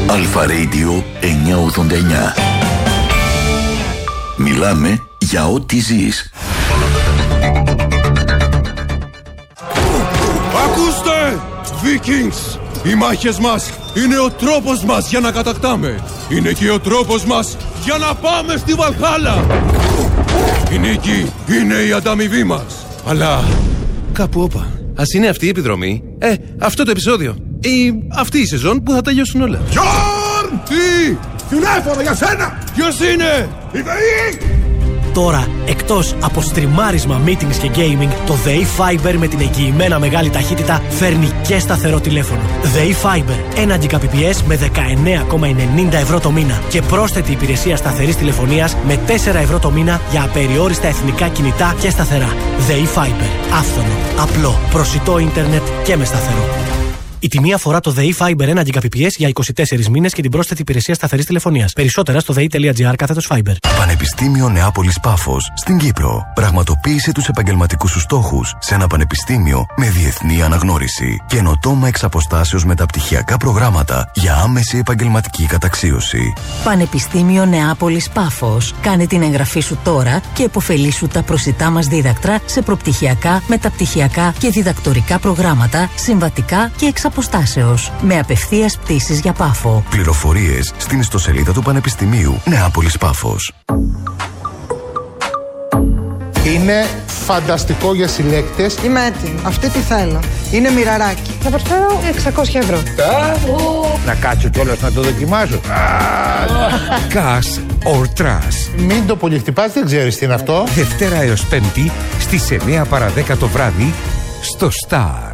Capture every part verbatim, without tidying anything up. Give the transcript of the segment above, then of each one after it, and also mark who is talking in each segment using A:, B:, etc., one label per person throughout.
A: Αλφα Radio εννιακόσια ογδόντα εννιά. Μιλάμε για ό,τι ζεις.
B: Ακούστε! Vikings! Οι μάχες μας είναι ο τρόπος μας για να κατακτάμε. Είναι και ο τρόπος μας για να πάμε στη Βαλχάλα. Η νίκη είναι η ανταμοιβή μας. Αλλά κάπου όπα. Ας είναι αυτή η επιδρομή. Ε, αυτό το επεισόδιο. Ή αυτή η σεζόν που θα τελειώσουν όλα. Γιόρν! Τι!
C: Τηλέφωνο για σένα!
B: Ποιος είναι?
C: Η ΔΕΗ!
D: Τώρα, εκτός από στριμάρισμα, meetings και gaming, το ΔΕΗ Fiber με την εγγυημένα μεγάλη ταχύτητα φέρνει και σταθερό τηλέφωνο. ΔΕΗ Fiber, ένα Gbps με δεκαεννέα κόμμα ενενήντα ευρώ το μήνα και πρόσθετη υπηρεσία σταθερής τηλεφωνίας με τέσσερα ευρώ το μήνα για απεριόριστα εθνικά κινητά και σταθερά. ΔΕΗ Fiber, άφθονο, απλό, προσιτό ίντερνετ και με σταθερό. Η τιμή αφορά το ΔΕΗ Fiber ένα Gbps για είκοσι τέσσερις μήνες και την πρόσθετη υπηρεσία σταθερής τηλεφωνίας. Περισσότερα στο δεη.gr κάθετος Fiber.
E: Πανεπιστήμιο Νεάπολης Πάφος στην Κύπρο. Πραγματοποίησε τους επαγγελματικούς σου στόχους σε ένα πανεπιστήμιο με διεθνή αναγνώριση. Καινοτόμα εξ αποστάσεως μεταπτυχιακά προγράμματα για άμεση επαγγελματική καταξίωση.
F: Πανεπιστήμιο Νεάπολης Πάφος. Κάνε την εγγραφή σου τώρα και επωφελήσου τα προσιτά μας δίδακτρα σε προπτυχιακά, μεταπτυχιακά και διδακτορικά προγράμματα, συμβατικά και εξ αποστάσεως, με απευθείας πτήσεις για Πάφο.
E: Πληροφορίες στην ιστοσελίδα του Πανεπιστημίου Νεάπολης Πάφος.
C: Είναι φανταστικό για συλλέκτες.
G: Είμαι έτοιμη. Αυτή τι θέλω. Είναι μοιραράκι. Θα προσφέρω εξακόσια ευρώ.
C: Να κάτσω κιόλας να το δοκιμάσω.
H: Cash or Trash.
C: Μην το πολύ χτυπάς, δεν ξέρεις τι είναι αυτό.
H: Δευτέρα έως Πέμπτη στις εννιά παρά δέκα το βράδυ στο Star.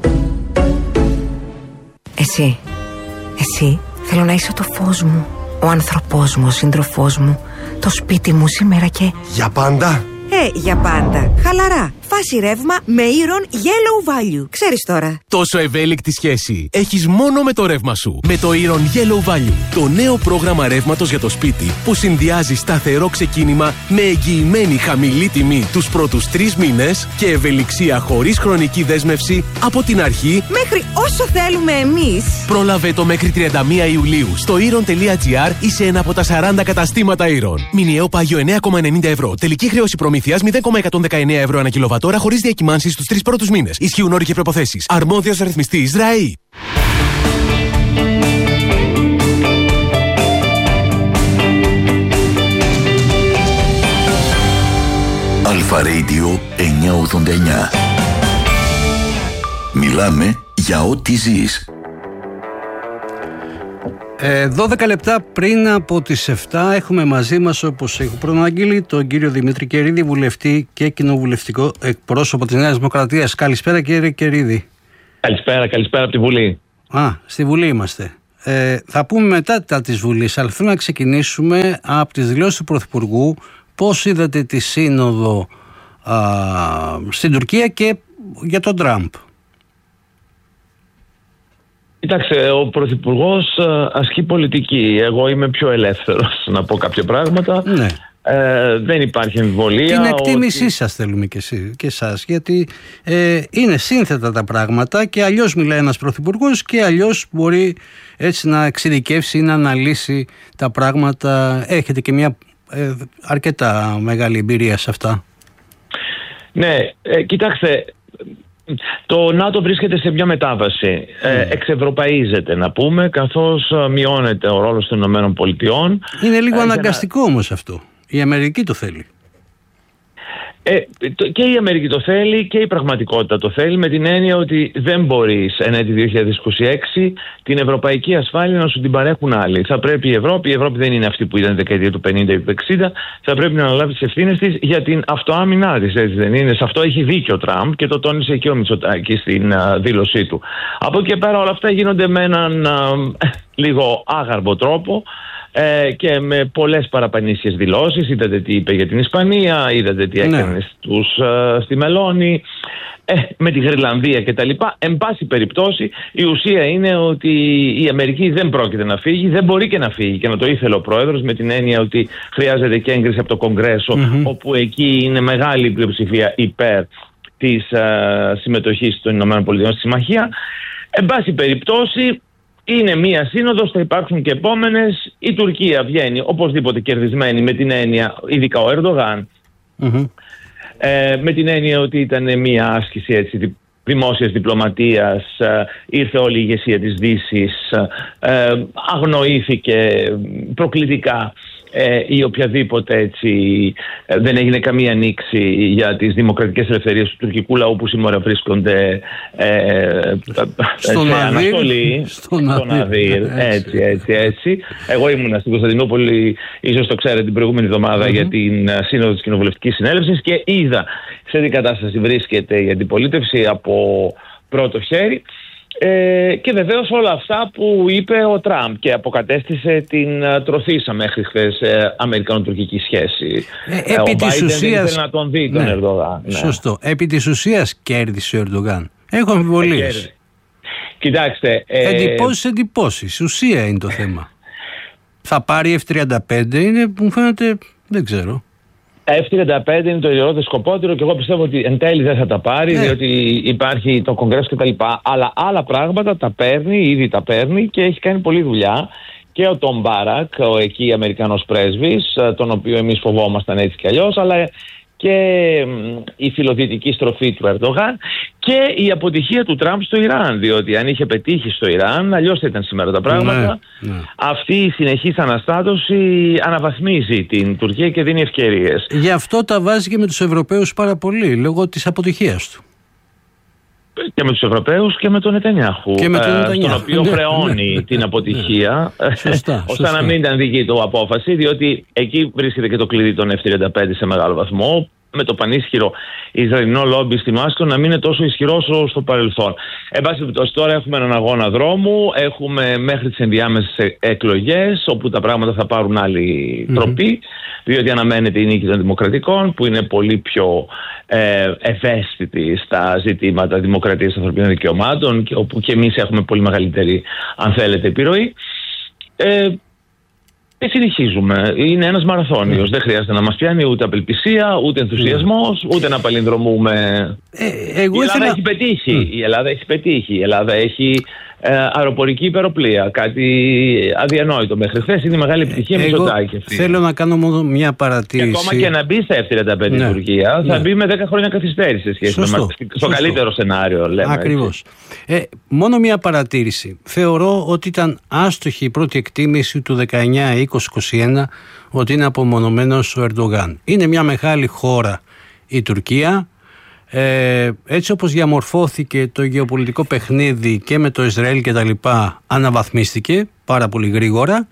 I: Εσύ, εσύ θέλω να είσαι το φως μου, ο άνθρωπός μου, ο σύντροφός μου, το σπίτι μου σήμερα και...
B: Για πάντα.
I: Ε, για πάντα. Χαλαρά. Φάση ρεύμα με Iron Yellow Value. Ξέρεις τώρα.
J: Τόσο ευέλικτη σχέση έχεις μόνο με το ρεύμα σου. Με το Iron Yellow Value. Το νέο πρόγραμμα ρεύματος για το σπίτι που συνδυάζει σταθερό ξεκίνημα με εγγυημένη χαμηλή τιμή τους πρώτους τρεις μήνες και ευελιξία χωρίς χρονική δέσμευση από την αρχή
I: μέχρι όσο θέλουμε εμείς.
J: Πρόλαβε το μέχρι τριάντα μία Ιουλίου στο iron.gr ή σε ένα από τα σαράντα καταστήματα Iron. Μηνιαίο πάγιο εννέα κόμμα ενενήντα ευρώ. Τελική χρέωση προμήθειας μηδέν κόμμα εκατόν δεκαεννέα ευρώ ανά κιλοβατόρα χωρίς διακυμάνσεις στους τρεις πρώτους μήνες. Ισχύουν όροι και προϋποθέσεις. Αρμόδιος ρυθμιστής ΡΑΗ.
A: Αλφα Radio εννιακόσια ογδόντα εννιά. Μιλάμε για ό,τι ζεις.
K: Ε, δώδεκα λεπτά πριν από τις επτά έχουμε μαζί μας, όπως έχω προαναγγείλει, τον κύριο Δημήτρη Κερίδη, βουλευτή και κοινοβουλευτικό εκπρόσωπο της Νέας Δημοκρατίας. Καλησπέρα κύριε Κερίδη.
L: Καλησπέρα, καλησπέρα από τη Βουλή.
K: Α, στη Βουλή είμαστε. Ε, θα πούμε μετά τα της Βουλής, αλλά θέλω να ξεκινήσουμε από τις δηλώσεις του Πρωθυπουργού. Πώς είδατε τη σύνοδο α, στην Τουρκία και για τον Τραμπ?
L: Κοιτάξτε, ο Πρωθυπουργός ασκεί πολιτική. Εγώ είμαι πιο ελεύθερος να πω κάποια πράγματα.
K: Ναι.
L: Ε, δεν υπάρχει εμβολία.
K: Την εκτίμησή
L: ότι...
K: σας θέλουμε και, εσύ, και εσάς, γιατί ε, είναι σύνθετα τα πράγματα και αλλιώς μιλάει ένας πρωθυπουργός και αλλιώς μπορεί έτσι να εξειδικεύσει ή να αναλύσει τα πράγματα. Έχετε και μια ε, αρκετά μεγάλη εμπειρία σε αυτά.
L: Ναι, ε, κοιτάξτε, το ΝΑΤΟ βρίσκεται σε μια μετάβαση. Mm. Ε, εξευρωπαίζεται, να πούμε, καθώς μειώνεται ο ρόλος των Ηνωμένων Πολιτειών.
K: Είναι λίγο
L: ε,
K: αναγκαστικό
L: να...
K: όμως αυτό. Η Αμερική το θέλει.
L: Ε, και η Αμερική το θέλει και η πραγματικότητα το θέλει, με την έννοια ότι δεν μπορείς εν έτη δύο χιλιάδες είκοσι έξι την ευρωπαϊκή ασφάλεια να σου την παρέχουν άλλοι. Θα πρέπει η Ευρώπη, η Ευρώπη δεν είναι αυτή που ήταν δεκαετία του πενήντα ή του εξήντα, θα πρέπει να αναλάβει τις ευθύνες της για την αυτοάμυνά της, έτσι δεν είναι? Σε αυτό έχει δίκιο ο Τραμπ και το τόνισε και ο Μητσοτάκης στην uh, δήλωσή του. Από εκεί και πέρα όλα αυτά γίνονται με έναν uh, λίγο άγαρμπο τρόπο. Ε, και με πολλές παραπανήσιες δηλώσεις. Είδατε τι είπε για την Ισπανία, είδατε τι έκανε ναι. στους, ε, στη Μελώνη, ε, με τη Γρυλανδία κτλ. Εν πάση περιπτώσει, η ουσία είναι ότι η Αμερική δεν πρόκειται να φύγει, δεν μπορεί και να φύγει, και να το ήθελε ο Πρόεδρος, με την έννοια ότι χρειάζεται και έγκριση από το Κογκρέσο, mm-hmm. όπου εκεί είναι μεγάλη πλειοψηφία υπέρ της ε, συμμετοχής των ΗΠΑ στη συμμαχία. Εν πάση περιπτώσει, είναι μία σύνοδος, θα υπάρξουν και επόμενες. Η Τουρκία βγαίνει οπωσδήποτε κερδισμένη με την έννοια, ειδικά ο Ερντογάν, mm-hmm. ε, με την έννοια ότι ήταν μία άσκηση έτσι, δημόσιας διπλωματίας, ε, ήρθε όλη η ηγεσία της Δύσης, ε, αγνοήθηκε προκλητικά ε, ή οποιαδήποτε έτσι, ε, δεν έγινε καμία ανοίξη για τις δημοκρατικές ελευθερίες του τουρκικού λαού που σήμερα βρίσκονται ε,
K: στον
L: σε
K: Αδύρ,
L: αναστολή,
K: στον
L: στον Αδύρ, έτσι, έτσι, έτσι. Εγώ ήμουνα στην Κωνσταντινούπολη, ίσως το ξέρετε, την προηγούμενη εβδομάδα mm-hmm. για την σύνοδο της Κοινοβουλευτικής Συνέλευσης και είδα σε τι κατάσταση βρίσκεται η αντιπολίτευση από πρώτο χέρι. Ε, και βεβαίως όλα αυτά που είπε ο Τραμπ και αποκατέστησε την uh, τροφίσα μέχρι χθες ε, Αμερικανο-τουρκική σχέση.
K: Ε, επί
L: ο
K: της
L: Biden
K: ουσίας...
L: δεν ήθελε να τον δει τον
K: ναι,
L: Ερντογάν. Ναι.
K: Σωστό. Επί της ουσίας κέρδισε ο Ερντογάν. Έχω αμφιβολίες.
L: Ε, Κοιτάξτε. Ε...
K: Εντυπώσεις, εντυπώσεις. Ουσία είναι το θέμα. Θα πάρει εφ τριάντα πέντε, είναι που μου φαίνεται, δεν ξέρω.
L: εφ τριάντα πέντε είναι το ιδιώδες σκοπότερο και εγώ πιστεύω ότι εν τέλει δεν θα τα πάρει, ναι. διότι υπάρχει το Κογκρέσο κτλ. Αλλά άλλα πράγματα τα παίρνει, ήδη τα παίρνει και έχει κάνει πολλή δουλειά. Και ο Τον Μπάρακ, ο εκεί Αμερικανός πρέσβης, τον οποίο εμείς φοβόμασταν έτσι κι αλλιώς, αλλά και η φιλοδυτική στροφή του Ερντογάν και η αποτυχία του Τραμπ στο Ιράν, διότι αν είχε πετύχει στο Ιράν αλλιώς θα ήταν σήμερα τα πράγματα. Ναι, ναι. Αυτή η συνεχής αναστάτωση αναβαθμίζει την Τουρκία και δίνει ευκαιρίες.
K: Γι' αυτό τα βάζει και με τους Ευρωπαίους πάρα πολύ, λόγω της αποτυχίας του.
L: Και με τους Ευρωπαίους και με τον Νετανιάχου,
K: και με τον Νετανιάχου.
L: στον οποίο ναι, χρεώνει ναι, την αποτυχία, ναι. Σωστά, ώστε να μην ήταν δική του απόφαση, διότι εκεί βρίσκεται και το κλειδί των εφ τριάντα πέντε σε μεγάλο βαθμό, με το πανίσχυρο Ισραηλινό λόμπι στην Ουάσιγκτον να μην είναι τόσο ισχυρό όσο στο παρελθόν. Εν πάση περιπτώσει, τώρα έχουμε έναν αγώνα δρόμου, έχουμε μέχρι τις ενδιάμεσες εκλογές, όπου τα πράγματα θα πάρουν άλλη τροπή, mm-hmm. διότι αναμένεται η νίκη των Δημοκρατικών, που είναι πολύ πιο ε, ευαίσθητοι στα ζητήματα δημοκρατίας και ανθρωπίνων δικαιωμάτων, και όπου και εμείς έχουμε πολύ μεγαλύτερη, αν θέλετε, επιρροή. Ε, Και συνεχίζουμε. Είναι ένας μαραθώνιος. Mm. Δεν χρειάζεται να μας πιάνει ούτε απελπισία, ούτε ενθουσιασμός, mm. ούτε να παλινδρομούμε. Ε, εγώ η Ελλάδα ήθελα... έχει πετύχει. Mm. Η Ελλάδα έχει πετύχει. Η Ελλάδα έχει ε, αεροπορική υπεροπλία. Κάτι αδιανόητο μέχρι χθες. Είναι η μεγάλη επιτυχία με Μητσοτάκη.
K: Θέλω να κάνω μόνο μια παρατήρηση.
L: Και ακόμα και να μπει στα εφ τριάντα πέντε ναι. η Τουρκία, θα ναι. μπει με δέκα χρόνια καθυστέρηση σε σχέση Σωστό. με στο Σωστό. καλύτερο σενάριο, λέμε.
K: Ακριβώς. Ε, μόνο μια παρατήρηση. Θεωρώ ότι ήταν άστοχη η πρώτη εκτίμηση του δεκαεννιά είκοσι είκοσι ένα ότι είναι απομονωμένος ο Ερντογάν. Είναι μια μεγάλη χώρα η Τουρκία. Ε, έτσι όπως διαμορφώθηκε το γεωπολιτικό παιχνίδι και με το Ισραήλ και τα λοιπά, αναβαθμίστηκε πάρα πολύ γρήγορα.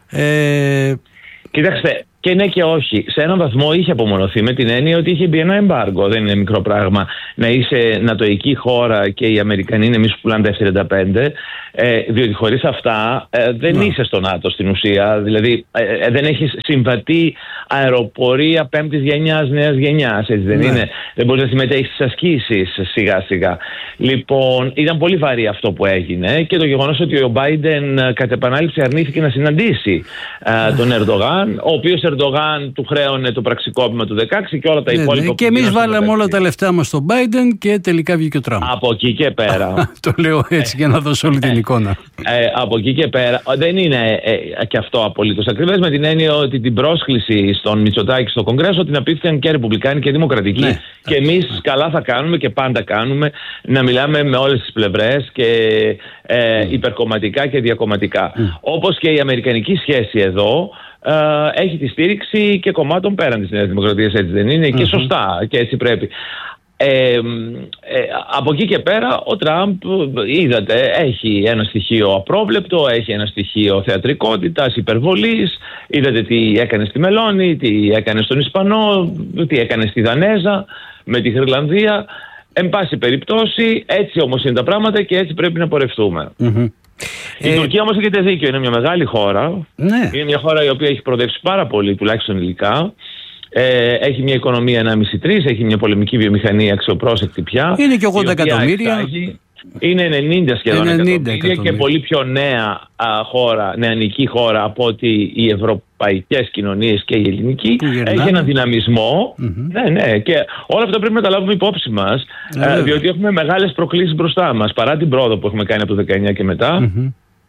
K: Ε,
L: Κοιτάξτε, και ναι και όχι. Σε έναν βαθμό είχε απομονωθεί με την έννοια ότι είχε μπει ένα εμπάργκο. Δεν είναι μικρό πράγμα να είσαι νατοϊκή χώρα και οι Αμερικανοί είναι εμείς που πουλάνε τα εφ τριάντα πέντε, ε, διότι χωρίς αυτά ε, δεν ναι. είσαι στο ΝΑΤΟ στην ουσία. Δηλαδή ε, ε, δεν έχεις συμβατή αεροπορία πέμπτης γενιάς, νέας γενιάς. Έτσι δεν ναι. είναι. Δεν μπορείς να συμμετέχεις στις ασκήσεις σιγά σιγά. Λοιπόν, ήταν πολύ βαρύ αυτό που έγινε και το γεγονός ότι ο Biden κατ' επανάληψη αρνήθηκε να συναντήσει ε, τον Ερντογάν, ο οποίος Ερντογάν του χρέωνε το πραξικόπημα του δεκαέξι και όλα τα υπόλοιπα. Ναι,
K: και εμείς βάλαμε όλα τα λεφτά μας στον Biden και τελικά βγήκε ο Τραμπ.
L: Από εκεί και πέρα.
K: Το λέω έτσι για να δώσω όλη την εικόνα.
L: Ε, από εκεί και πέρα δεν είναι ε, και αυτό απολύτως ακριβές, με την έννοια ότι την πρόσκληση στον Μητσοτάκη στο Κογκρέσο την απίφθηκαν και Ρεπουμπλικάνοι και Δημοκρατικοί. Ναι, και εμείς ναι. καλά θα κάνουμε και πάντα κάνουμε να μιλάμε με όλες τις πλευρές και ε, mm. υπερκομματικά και διακομματικά. Mm. Όπως και η αμερικανική σχέση εδώ Uh, έχει τη στήριξη και κομμάτων πέραν της Νέας Δημοκρατίας, έτσι δεν είναι, mm-hmm. και σωστά και έτσι πρέπει. Ε, ε, από εκεί και πέρα ο Τραμπ, είδατε, έχει ένα στοιχείο απρόβλεπτο, έχει ένα στοιχείο θεατρικότητας, υπερβολής. Είδατε τι έκανε στη Μελώνη, τι έκανε στον Ισπανό, τι έκανε στη Δανέζα με τη Γρυλανδία. Εν πάση περιπτώσει, έτσι όμως είναι τα πράγματα και έτσι πρέπει να πορευτούμε. Mm-hmm. Η ε... Τουρκία όμως έχετε δίκιο, είναι μια μεγάλη χώρα. Ναι. Είναι μια χώρα η οποία έχει προοδεύσει πάρα πολύ, τουλάχιστον υλικά. Ε, έχει μια οικονομία ενάμιση τρία, έχει μια πολεμική βιομηχανία αξιοπρόσεκτη πια.
K: Είναι και ογδόντα εκατομμύρια.
L: Εξάγει, είναι ενενήντα σχεδόν ενενήντα εκατομμύρια, εκατομμύρια και πολύ πιο νέα α, χώρα, νεανική χώρα από ότι οι ευρωπαϊκές κοινωνίες και η ελληνική. Έχει έναν δυναμισμό. Mm-hmm. Ναι, ναι, και όλα αυτά πρέπει να τα λάβουμε υπόψη μας, ε, διότι έχουμε μεγάλες προκλήσεις μπροστά μας παρά την πρόοδο που έχουμε κάνει από το δεκαεννιά και μετά. Mm-hmm.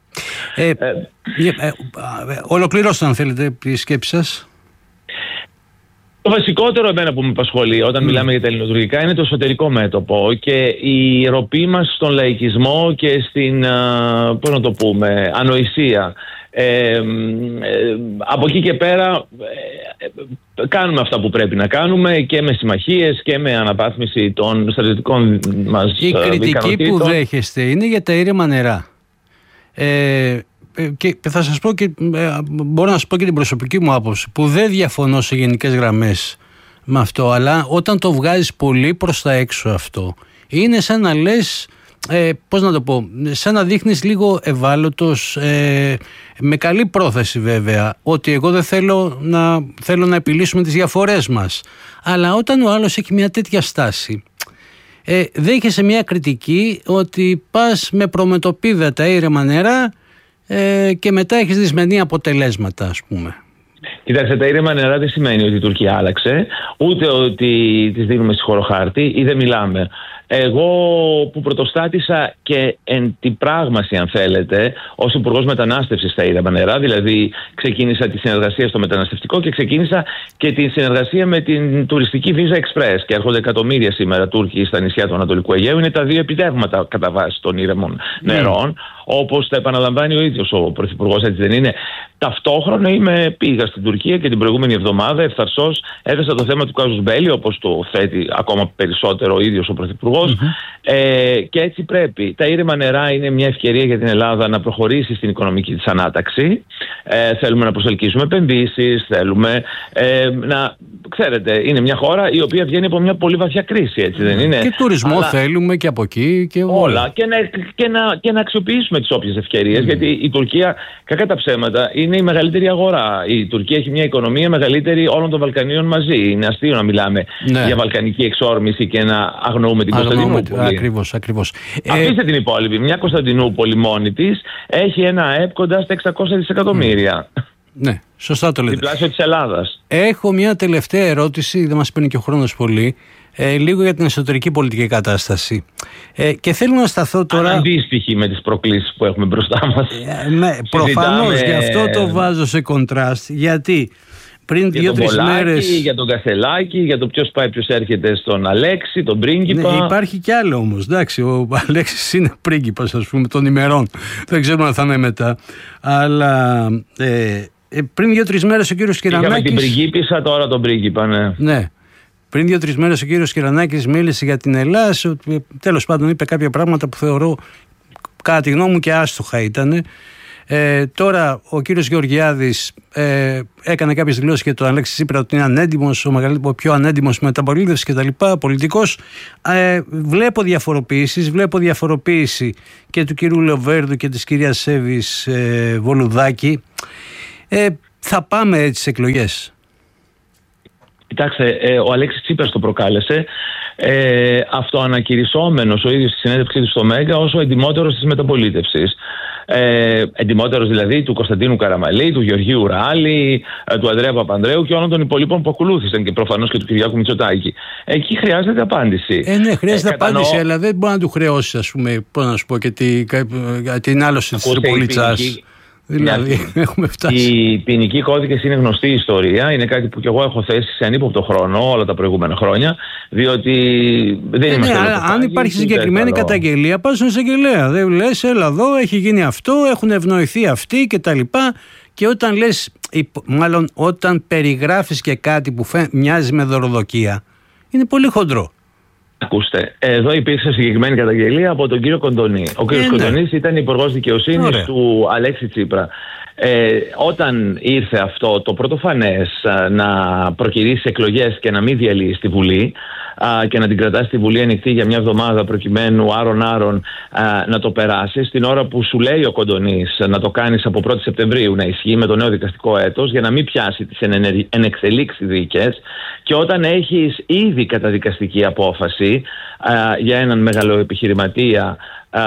K: Ε, ε, ε, ε, ολοκληρώστε αν θέλετε τη σκέψη σας.
L: Το βασικότερο εμένα που με απασχολεί όταν mm. μιλάμε για τα ελληνοτουρκικά είναι το εσωτερικό μέτωπο και η ροπή μας στον λαϊκισμό και στην, πώς να το πούμε, ανοησία. Ε, ε, από εκεί και πέρα ε, κάνουμε αυτά που πρέπει να κάνουμε και με συμμαχίες και με αναβάθμιση των στρατιωτικών μας
K: η κριτική που δέχεστε είναι για τα ήρεμα νερά. Ε, και θα σας πω και μπορώ να σας πω και την προσωπική μου άποψη που δεν διαφωνώ σε γενικές γραμμές με αυτό, αλλά όταν το βγάζεις πολύ προς τα έξω αυτό είναι σαν να λες ε, πώς να το πω, σαν να δείχνεις λίγο ευάλωτος, ε, με καλή πρόθεση βέβαια, ότι εγώ δεν θέλω να, θέλω να επιλύσουμε τις διαφορές μας, αλλά όταν ο άλλος έχει μια τέτοια στάση ε, δέχεσαι μια κριτική ότι πας με προμετωπίδα τα ήρεμα νερά ε, και μετά έχεις δυσμενή αποτελέσματα, ας πούμε.
L: Κοιτάξτε, τα ήρεμα νερά δεν σημαίνει ότι η Τουρκία άλλαξε, ούτε ότι της δίνουμε συγχωροχάρτη ή δεν μιλάμε. Εγώ που πρωτοστάτησα και εν τη πράγμαση, αν θέλετε, ως Υπουργός Μετανάστευσης στα ήρεμα νερά, δηλαδή ξεκίνησα τη συνεργασία στο μεταναστευτικό και ξεκίνησα και τη συνεργασία με την τουριστική Visa Express και έρχονται εκατομμύρια σήμερα Τούρκοι στα νησιά του Ανατολικού Αιγαίου. Είναι τα δύο επιτεύγματα κατά βάση των ήρεμων νερών, mm. όπως τα επαναλαμβάνει ο ίδιος ο Πρωθυπουργός, έτσι δεν είναι. Ταυτόχρονα είμαι, πήγα στην Τουρκία και την προηγούμενη εβδομάδα ευθαρσώς έθεσα το θέμα του κάζους μπέλι, όπως το θέτει ακόμα περισσότερο ο ίδιος ο Πρωθυπουργός. Mm-hmm. Ε, και έτσι πρέπει. Τα ήρεμα νερά είναι μια ευκαιρία για την Ελλάδα να προχωρήσει στην οικονομική της ανάταξη. Ε, θέλουμε να προσελκύσουμε επενδύσεις, θέλουμε ε, να. Ξέρετε, είναι μια χώρα η οποία βγαίνει από μια πολύ βαθιά κρίση, έτσι δεν είναι?
K: Και τουρισμό αλλά θέλουμε και από εκεί και όλα.
L: όλα. Και, να, και, να, και να αξιοποιήσουμε τις όποιες ευκαιρίες, mm. γιατί η Τουρκία, κακά τα ψέματα, είναι η μεγαλύτερη αγορά. Η Τουρκία έχει μια οικονομία μεγαλύτερη όλων των Βαλκανίων μαζί. Είναι αστείο να μιλάμε ναι. για βαλκανική εξόρμηση και να αγνοούμε την Κωνσταντινούπολη.
K: Ακριβώς, ακριβώς.
L: Αφήστε ε... την υπόλοιπη. Μια Κωνσταντινούπολη μόνη της έχει ένα ΑΕΠ κοντά στα εξακόσια δισεκατομμύρια. Mm.
K: Ναι, σωστά το λέτε.
L: Διπλάσιο της Ελλάδας.
K: Έχω μια τελευταία ερώτηση, δεν μας παίρνει και ο χρόνος πολύ, ε, λίγο για την εσωτερική πολιτική κατάσταση. Ε, και θέλω να σταθώ τώρα.
L: Αντίστοιχη με τις προκλήσεις που έχουμε μπροστά μας.
K: Ε, ναι, προφανώς, γι' αυτό το βάζω σε κοντράστ. Γιατί πριν δύο-τρεις μέρες.
L: Για τον Κασελάκη, για το ποιος πάει, ποιος έρχεται στον Αλέξη, τον πρίγκιπα.
K: Ναι, υπάρχει κι άλλο όμως. Εντάξει, ο Αλέξης είναι πρίγκιπας, ας πούμε, των ημερών. Δεν ξέρουμε αν θα είναι μετά. Αλλά. Ε, Ε, πριν δύο-τρεις μέρες ο κύριος Κυρανάκης.
L: Είχαμε την πριγκίπισσα, τώρα τον πρίγκιπα, ναι.
K: Ναι. Πριν δύο-τρεις μέρες ο κύριος Κυρανάκης μίλησε για την Ελλάδα. Τέλος πάντων, είπε κάποια πράγματα που θεωρώ, κατά τη γνώμη μου, και άστοχα ήταν. Ε, τώρα ο κύριος Γεωργιάδης ε, έκανε κάποιες δηλώσεις για τον Αλέξη Τσίπρα ότι είναι ανέντιμος, ο, ο πιο ανέντιμος μεταπολίτευσης κτλ. Πολιτικός. Ε, βλέπω διαφοροποίησεις, βλέπω διαφοροποίηση και του κύριου Λεοβέρδου και της κυρίας Εύης ε, Βολουδάκη. Ε, θα πάμε έτσι στις εκλογές?
L: Κοιτάξτε, ε, ο Αλέξης Τσίπρας το προκάλεσε, ε, αυτοανακηρυσσόμενος ο ίδιος στη συνέντευξή του στο Μέγκα ως ο εντιμότερος της μεταπολίτευσης. Ε, εντιμότερος δηλαδή του Κωνσταντίνου Καραμαλή, του Γεωργίου Ράλη, ε, του Ανδρέα Παπανδρέου και όλων των υπολείπων που ακολούθησαν και προφανώς και του Κυριάκου Μητσοτάκη. Εκεί χρειάζεται απάντηση.
K: Ε, ναι, χρειάζεται ε, απάντηση, κατανοώ... αλλά δεν μπορεί να του χρεώσει, ας πούμε, πώς να σου πω, και τη, την άλωση της Τροπολιτσάς. Δηλαδή, έχουμε φτάσει.
L: Οι ποινικοί κώδικες είναι γνωστή ιστορία. Είναι κάτι που κι εγώ έχω θέσει σε ανύποπτο χρόνο όλα τα προηγούμενα χρόνια. Διότι δεν
K: ε,
L: είμαστε.
K: Ναι, αν υπάρχει συγκεκριμένη καταγγελία, πας στον εισαγγελέα. Δεν λες, έλα εδώ, έχει γίνει αυτό, έχουν ευνοηθεί αυτοί κτλ. Και όταν λες, μάλλον όταν περιγράφεις και κάτι που φαι... μοιάζει με δωροδοκία, είναι πολύ χοντρό.
L: Ακούστε, εδώ υπήρξε συγκεκριμένη καταγγελία από τον κύριο Κοντονή. Ο κύριος ε, ναι. Κοντονής ήταν υπουργός δικαιοσύνης Ωραία. του Αλέξη Τσίπρα. Ε, όταν ήρθε αυτό το πρωτοφανές να προκυρήσει εκλογές και να μην διαλύει στη Βουλή α, και να την κρατάσει στη Βουλή ανοιχτή για μια εβδομάδα προκειμένου άρον-άρον να το περάσει, στην ώρα που σου λέει ο Κοντονής να το κάνεις από πρώτη Σεπτεμβρίου να ισχύει με το νέο δικαστικό έτος για να μην πιάσει τις ενεξελίξει δίκες, και όταν έχεις ήδη καταδικαστική απόφαση α, για έναν μεγαλοεπιχειρηματία α,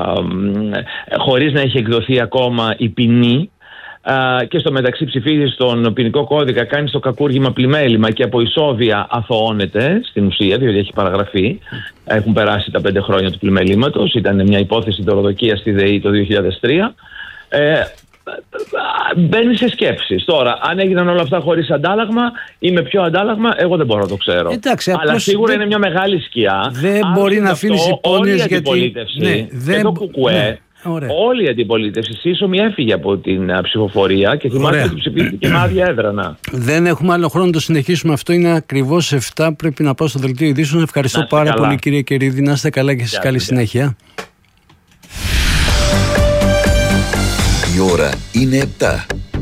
L: χωρίς να έχει εκδοθεί ακόμα η ποινή, Uh, και στο μεταξύ ψηφίζει στον ποινικό κώδικα, κάνει το κακούργημα πλημέλημα και από ισόβια αθωώνεται στην ουσία, διότι έχει παραγραφεί. Έχουν περάσει τα πέντε χρόνια του πλημελήματος. Ήταν μια υπόθεση δωροδοκίας στη ΔΕΗ το δύο χιλιάδες τρία. Ε, Μπαίνει σε σκέψεις. Τώρα, αν έγιναν όλα αυτά χωρίς αντάλλαγμα ή με ποιο αντάλλαγμα, εγώ δεν μπορώ να το ξέρω.
K: Εντάξει,
L: αλλά
K: απλώς
L: σίγουρα
K: δεν...
L: είναι μια μεγάλη σκιά.
K: Δεν μπορεί να αφήνεις υπόνοιες γιατί.
L: Ναι, δεν... το κουκουέ, ναι, όλη η αντιπολίτευση σύσσωμη έφυγε από την uh, ψηφοφορία και θυμάστε ότι ψηφίστηκε με άδεια έδρανα.
K: Δεν έχουμε άλλο χρόνο να το συνεχίσουμε. Αυτό είναι ακριβώς εφτά. Πρέπει να πάω στο δελτίο ειδήσεων. Ευχαριστώ πάρα καλά. πολύ, κύριε Κερίδη. Να είστε καλά και εσείς. Καλή συνέχεια.
A: Η ώρα είναι επτά.